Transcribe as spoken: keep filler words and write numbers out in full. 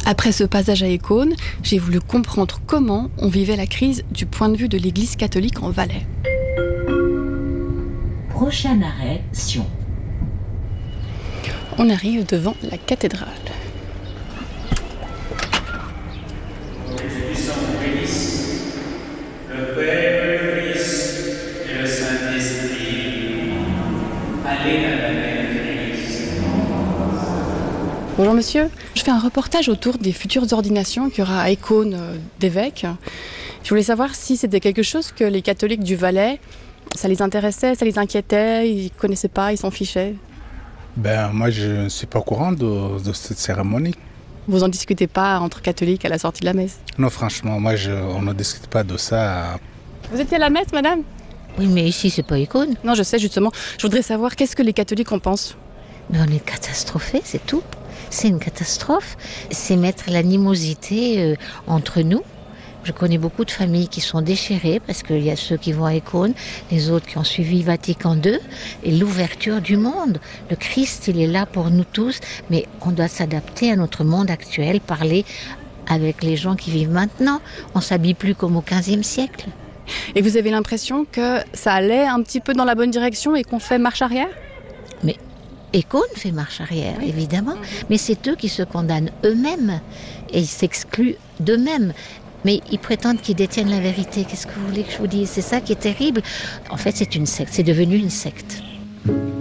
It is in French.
Après ce passage à Écône, j'ai voulu comprendre comment on vivait la crise du point de vue de l'Église catholique en Valais. Prochain arrêt, Sion. On arrive devant la cathédrale. Le Père, le Fils et le Saint-Esprit. Allez dans la même Christ. Bonjour monsieur, je fais un reportage autour des futures ordinations qu'il y aura à Écône euh, d'évêques. Je voulais savoir si c'était quelque chose que les catholiques du Valais, ça les intéressait, ça les inquiétait, ils ne connaissaient pas, ils s'en fichaient. Ben, moi, je ne suis pas au courant de, de cette cérémonie. Vous en discutez pas entre catholiques à la sortie de la messe? Non, franchement, moi, je, on ne discute pas de ça. Vous étiez à la messe, madame? Oui, mais ici, c'est pas Écône. Non, je sais, justement. Je voudrais savoir qu'est-ce que les catholiques en pensent. Mais on est catastrophés, c'est tout. C'est une catastrophe. C'est mettre l'animosité euh, entre nous. Je connais beaucoup de familles qui sont déchirées parce qu'il y a ceux qui vont à Écône, les autres qui ont suivi Vatican deux, et l'ouverture du monde. Le Christ, il est là pour nous tous, mais on doit s'adapter à notre monde actuel, parler avec les gens qui vivent maintenant. On ne s'habille plus comme au quinzième siècle. Et vous avez l'impression que ça allait un petit peu dans la bonne direction et qu'on fait marche arrière? Mais Écône fait marche arrière, évidemment, mais c'est eux qui se condamnent eux-mêmes et ils s'excluent d'eux-mêmes. Mais ils prétendent qu'ils détiennent la vérité. Qu'est-ce que vous voulez que je vous dise? C'est ça qui est terrible. En fait, c'est une secte. C'est devenu une secte.